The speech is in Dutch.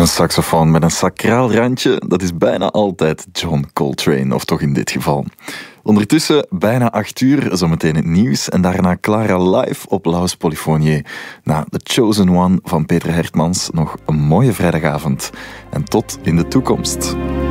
Een saxofoon met een sacraal randje, dat is bijna altijd John Coltrane, of toch in dit geval. Ondertussen bijna 8 uur, zometeen het nieuws en daarna Clara live op Laus Polyphonië. Na The Chosen One van Peter Hertmans nog een mooie vrijdagavond en tot in de toekomst.